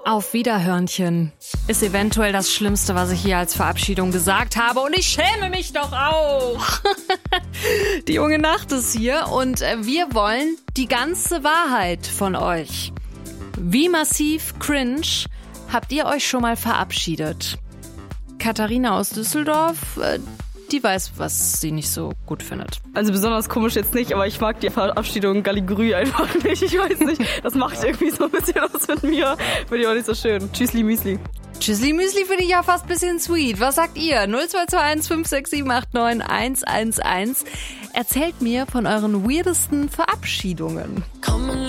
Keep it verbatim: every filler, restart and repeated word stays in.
Auf Wiederhörnchen ist eventuell das Schlimmste, was ich hier als Verabschiedung gesagt habe. Und ich schäme mich doch auch. Die junge Nacht ist hier und wir wollen die ganze Wahrheit von euch. Wie massiv cringe habt ihr euch schon mal verabschiedet? Katharina aus Düsseldorf, die weiß, was sie nicht so gut findet. Also besonders komisch jetzt nicht, aber ich mag die Verabschiedung Galligrü einfach nicht. Ich weiß nicht, das macht irgendwie so ein bisschen was mit mir. Finde ich auch nicht so schön. Tschüssli Müsli. Tschüssli Müsli finde ich ja fast ein bisschen sweet. Was sagt ihr? null zwei zwei eins fünf sechs sieben acht neun eins eins eins. Erzählt mir von euren weirdesten Verabschiedungen.